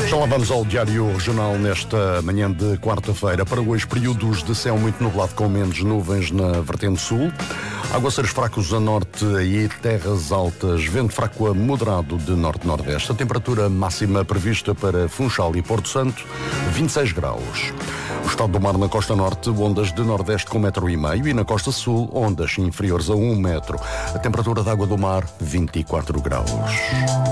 Então lá vamos ao Diário Regional nesta manhã de quarta-feira. Para hoje, períodos de céu muito nublado com menos nuvens na vertente sul. Aguaceiros fracos a norte e terras altas. Vento fraco a moderado de norte-nordeste. A temperatura máxima prevista para Funchal e Porto Santo, 26 graus. O estado do mar na costa norte, ondas de nordeste com 1,5 m e na costa sul, ondas inferiores a 1 metro. A temperatura da água do mar, 24 graus.